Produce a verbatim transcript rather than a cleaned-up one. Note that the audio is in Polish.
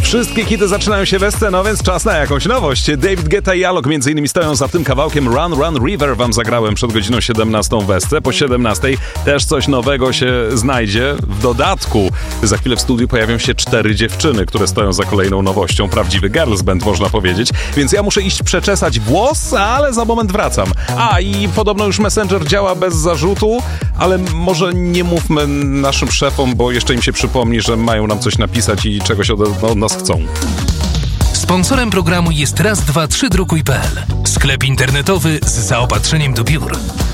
Wszystkie hity zaczynają się we scenę, no więc czas na jakąś nowość. David Guetta i Alok między innymi stoją za tym kawałkiem Run Run River. Wam zagrałem przed godziną siedemnastą w Wesce. Po siedemnastej też coś nowego się znajdzie. W dodatku za chwilę w studiu pojawią się cztery dziewczyny, które stoją za kolejną nowością. Prawdziwy girls band, można powiedzieć. Więc ja muszę iść przeczesać włos, ale za moment wracam. A i podobno już Messenger działa bez zarzutu, ale może nie mówmy naszym szefom, bo jeszcze im się przypomni, że mają nam coś napisać i czegoś od, od nas chcą. Sponsorem programu jest raz dwa trzy drukuj kropka pe el. Sklep internetowy z zaopatrzeniem do biur.